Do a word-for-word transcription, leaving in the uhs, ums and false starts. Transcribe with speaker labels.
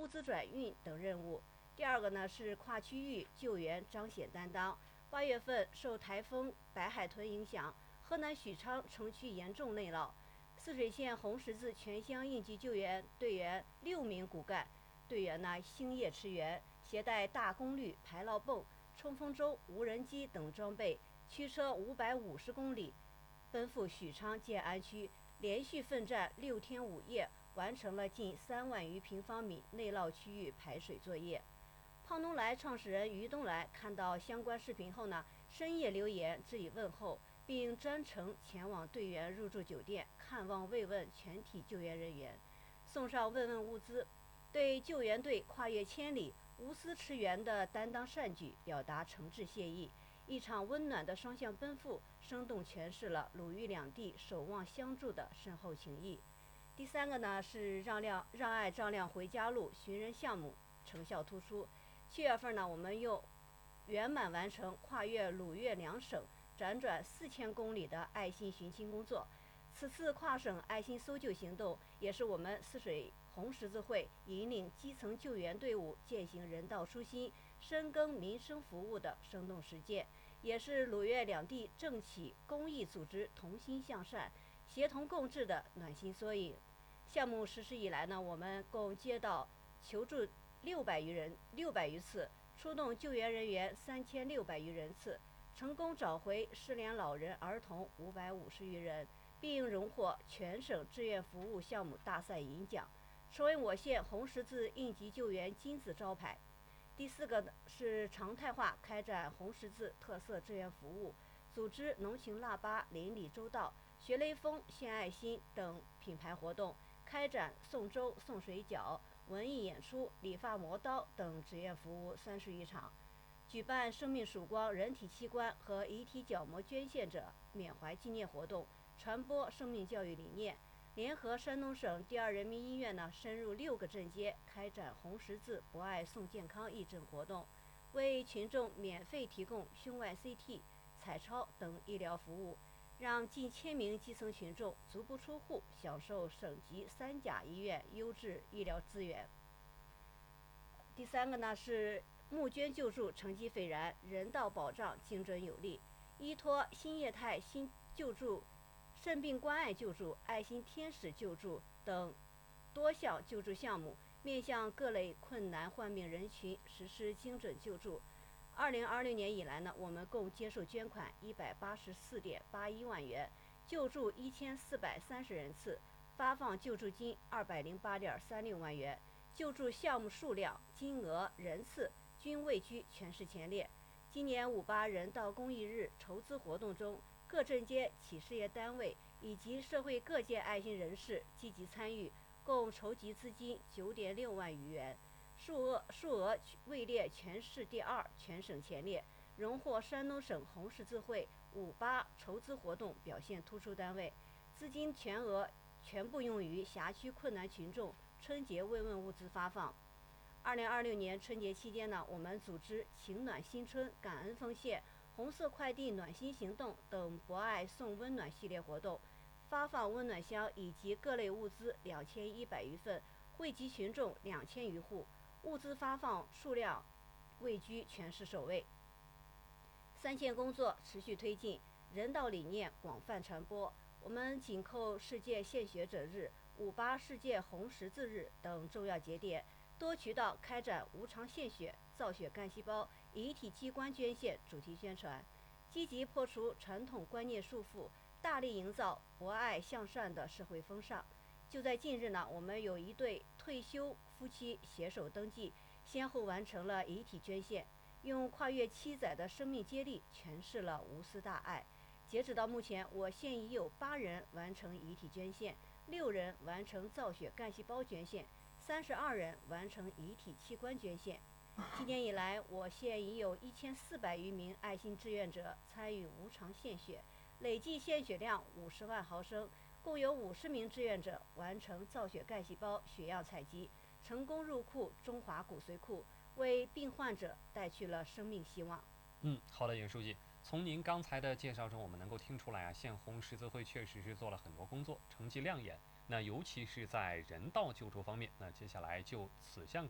Speaker 1: 资转运等任务。第二个呢是跨区域救援彰显担当。八月份受台风白海豚影响，河南许昌城区严重内涝，泗水县红十字全乡应急救援队员六名骨干队员呢星夜驰援，携带大功率排涝泵、冲锋舟、无人机等装备，驱车五百五十公里，奔赴许昌建安区，连续奋战六天五夜，完成了近三万余平方米内涝区域排水作业。胖东来创始人于东来看到相关视频后呢，深夜留言致以问候，并专程前往队员入住酒店看望慰问全体救援人员，送上慰问物资，对救援队跨越千里无私驰援的担当善举表达诚挚谢意。一场温暖的双向奔赴，生动诠释了鲁豫两地守望相助的深厚情谊。第三个呢是让亮让爱丈量回家路寻人项目成效突出。七月份呢，我们又圆满完成跨越鲁粤两省、辗转四千公里的爱心寻亲工作。此次跨省爱心搜救行动，也是我们泗水红十字会引领基层救援队伍践行人道初心、深耕民生服务的生动实践，也是鲁粤两地政企公益组织同心向善、协同共治的暖心缩影。项目实施以来呢，我们共接到求助六百余人六百余次，出动救援人员三千六百余人次，成功找回失联老人儿童五百五十余人，并荣获全省志愿服务项目大赛银奖，成为我县红十字应急救援金字招牌。第四个是常态化开展红十字特色志愿服务，组织浓情腊八、邻里周到、学雷锋、献爱心等品牌活动，开展送粥、送水饺、文艺演出、理发磨刀等志愿服务三十余场，举办生命曙光人体器官和遗体角膜捐献者缅怀纪念活动，传播生命教育理念。联合山东省第二人民医院呢，深入六个镇街，开展红十字博爱送健康义诊活动，为群众免费提供胸外 C T、彩超等医疗服务，让近千名基层群众足不出户享受省级三甲医院优质医疗资源。第三个呢是募捐救助成绩斐然，人道保障精准有力，依托新业态新救助、肾病关爱救助、爱心天使救助等多项救助项目，面向各类困难患病人群实施精准救助。二零二六年以来呢，我们共接受捐款一百八十四点八一万元，救助一千四百三十人次，发放救助金二百零八点三六万元，救助项目数量、金额、人次均位居全市前列。今年五八人道公益日筹资活动中，各镇街企事业单位以及社会各界爱心人士积极参与，共筹集资金九点六万余元，数额数额位列全市第二、全省前列，荣获山东省红十字会五八筹资活动表现突出单位。资金全额全部用于辖区困难群众春节慰问物资发放。二零二六年春节期间呢，我们组织情暖新春、感恩奉献、红色快递暖心行动等博爱送温暖系列活动，发放温暖箱以及各类物资两千一百余份，惠及群众两千余户，物资发放数量位居全市首位。三线工作持续推进，人道理念广泛传播。我们紧扣世界献血者日、五八世界红十字日等重要节点，多渠道开展无偿献血、造血干细胞、遗体器官捐献主题宣传，积极破除传统观念束缚，大力营造博爱向善的社会风尚。就在近日呢，我们有一对退休夫妻携手登记，先后完成了遗体捐献，用跨越七载的生命接力诠释了无私大爱。截止到目前，我县已有八人完成遗体捐献，六人完成造血干细胞捐献，三十二人完成遗体器官捐献。今年以来，我县已有一千四百余名爱心志愿者参与无偿献血，累计献血量五十万毫升，共有五十名志愿者完成造血干细胞血样采集，成功入库中华骨髓库，为病患者带去了生命希望。
Speaker 2: 嗯，好的，尹书记。从您刚才的介绍中，我们能够听出来啊，县红十字会确实是做了很多工作，成绩亮眼。那尤其是在人道救助方面，那接下来就此项